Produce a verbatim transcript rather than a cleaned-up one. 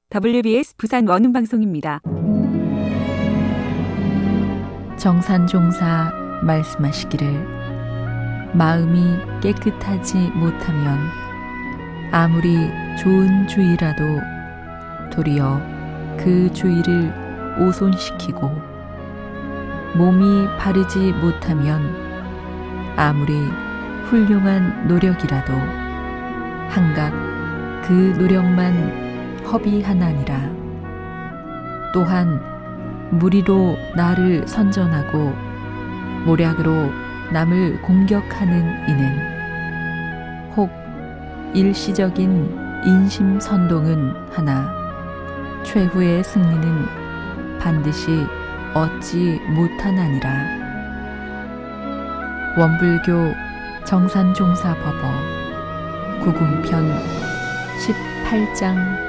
더블유비에스 부산 원음방송입니다. 정산종사 말씀하시기를 마음이 깨끗하지 못하면 아무리 좋은 주의라도 도리어 그 주의를 오손시키고 몸이 바르지 못하면 아무리 훌륭한 노력이라도 한갓 그 노력만 허비하나니라. 또한 무리로 나를 선전하고 모략으로 남을 공격하는 이는 혹 일시적인 인심선동은 하나 최후의 승리는 반드시 얻지 못하나니라. 원불교 정산종사법어 구군편 십팔 장